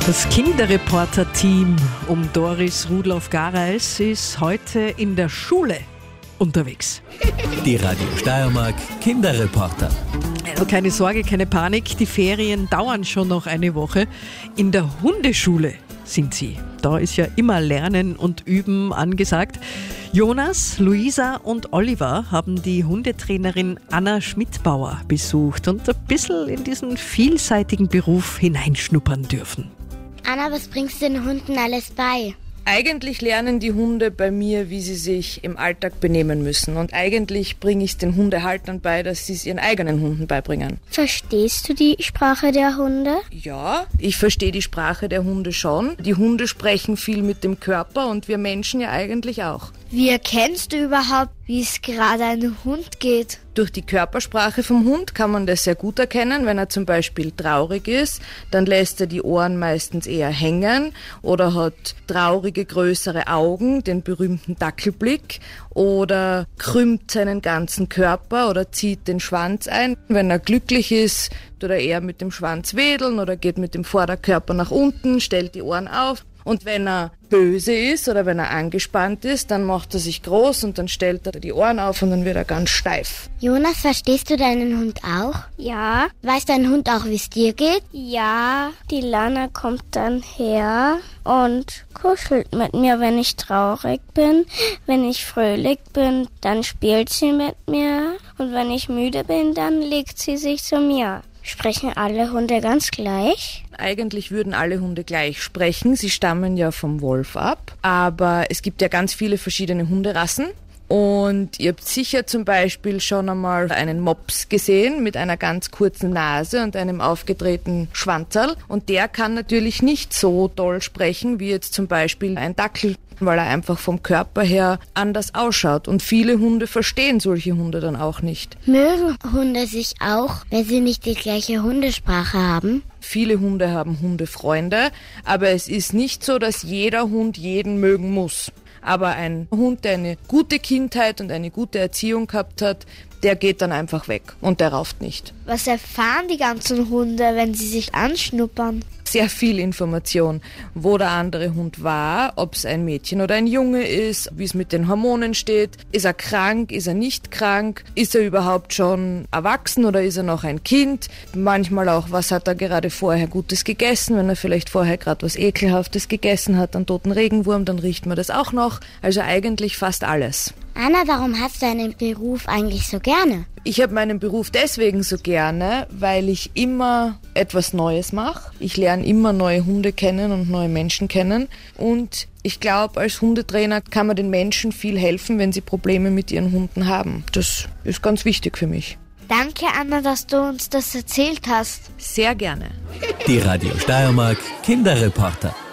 Das Kinderreporter-Team um Doris Rudloff-Gareis ist heute in der Schule unterwegs. Die Radio Steiermark Kinderreporter. Also keine Sorge, keine Panik, die Ferien dauern schon noch eine Woche. In der Hundeschule sind sie. Da ist ja immer Lernen und Üben angesagt. Jonas, Luisa und Oliver haben die Hundetrainerin Anna Schmidbauer besucht und ein bisschen in diesen vielseitigen Beruf hineinschnuppern dürfen. Anna, was bringst du den Hunden alles bei? Eigentlich lernen die Hunde bei mir, wie sie sich im Alltag benehmen müssen. Und eigentlich bringe ich es den Hundehaltern bei, dass sie es ihren eigenen Hunden beibringen. Verstehst du die Sprache der Hunde? Ja, ich verstehe die Sprache der Hunde schon. Die Hunde sprechen viel mit dem Körper und wir Menschen ja eigentlich auch. Wie erkennst du überhaupt, wie es gerade einem Hund geht? Durch die Körpersprache vom Hund kann man das sehr gut erkennen. Wenn er zum Beispiel traurig ist, dann lässt er die Ohren meistens eher hängen oder hat traurige, größere Augen, den berühmten Dackelblick, oder krümmt seinen ganzen Körper oder zieht den Schwanz ein. Wenn er glücklich ist, tut er eher mit dem Schwanz wedeln oder geht mit dem Vorderkörper nach unten, stellt die Ohren auf. Und wenn er böse ist oder wenn er angespannt ist, dann macht er sich groß und dann stellt er die Ohren auf und dann wird er ganz steif. Jonas, verstehst du deinen Hund auch? Ja. Weiß dein Hund auch, wie es dir geht? Ja, die Lana kommt dann her und kuschelt mit mir, wenn ich traurig bin. Wenn ich fröhlich bin, dann spielt sie mit mir. Und wenn ich müde bin, dann legt sie sich zu mir. Sprechen alle Hunde ganz gleich? Eigentlich würden alle Hunde gleich sprechen. Sie stammen ja vom Wolf ab. Aber es gibt ja ganz viele verschiedene Hunderassen. Und ihr habt sicher zum Beispiel schon einmal einen Mops gesehen mit einer ganz kurzen Nase und einem aufgedrehten Schwanzerl. Und der kann natürlich nicht so doll sprechen wie jetzt zum Beispiel ein Dackel, weil er einfach vom Körper her anders ausschaut. Und viele Hunde verstehen solche Hunde dann auch nicht. Mögen Hunde sich auch, wenn sie nicht die gleiche Hundesprache haben? Viele Hunde haben Hundefreunde, aber es ist nicht so, dass jeder Hund jeden mögen muss. Aber ein Hund, der eine gute Kindheit und eine gute Erziehung gehabt hat, der geht dann einfach weg und der rauft nicht. Was erfahren die ganzen Hunde, wenn sie sich anschnuppern? Sehr viel Information, wo der andere Hund war, ob es ein Mädchen oder ein Junge ist, wie es mit den Hormonen steht, ist er krank, ist er nicht krank, ist er überhaupt schon erwachsen oder ist er noch ein Kind, manchmal auch, was hat er gerade vorher Gutes gegessen, wenn er vielleicht vorher gerade was Ekelhaftes gegessen hat, einen toten Regenwurm, dann riecht man das auch noch, also eigentlich fast alles. Anna, warum hast du deinen Beruf eigentlich so gerne? Ich habe meinen Beruf deswegen so gerne, weil ich immer etwas Neues mache. Ich lerne immer neue Hunde kennen und neue Menschen kennen. Und ich glaube, als Hundetrainer kann man den Menschen viel helfen, wenn sie Probleme mit ihren Hunden haben. Das ist ganz wichtig für mich. Danke, Anna, dass du uns das erzählt hast. Sehr gerne. Die Radio Steiermark Kinderreporter.